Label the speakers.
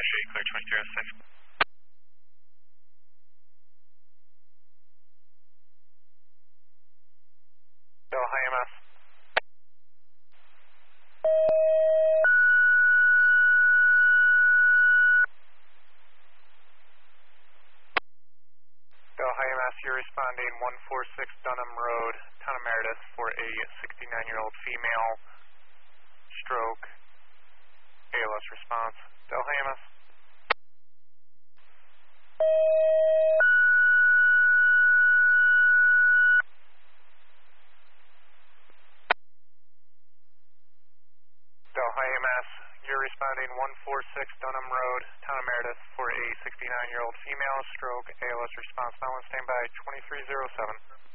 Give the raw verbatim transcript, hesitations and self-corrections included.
Speaker 1: sure you clear twenty-three oh six. Delhi M S. Delhi M S, you're responding one four six Dunham Road, Town of Meredith, for a sixty-nine-year-old female, stroke, A L S response. Delhi M S. Delhi M S, you're responding one four six Dunham Road, Town of Meredith, for a sixty-nine-year-old female, stroke, A L S response. Now on standby twenty-three oh seven.